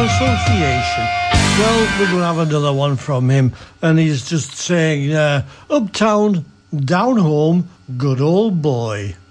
Association. Well, we're going to have another one from him, and he's just saying, uptown, down home, good old boy.